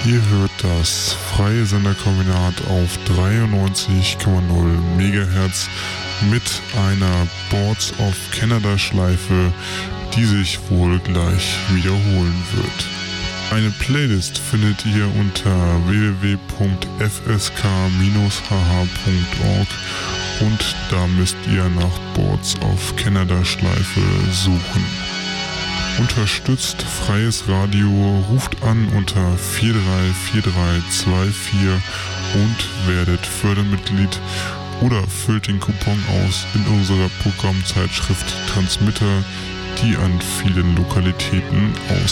Ihr hört das freie Senderkombinat auf 93,0 MHz mit einer Boards of Canada Schleife, die sich wohl gleich wiederholen wird. Eine Playlist findet ihr unter www.fsk-hh.org und da müsst ihr nach Boards of Canada Schleife suchen. Unterstützt freies Radio, ruft an unter 434324 und werdet Fördermitglied oder füllt den Coupon aus in unserer Programmzeitschrift Transmitter, die an vielen Lokalitäten ausliegt.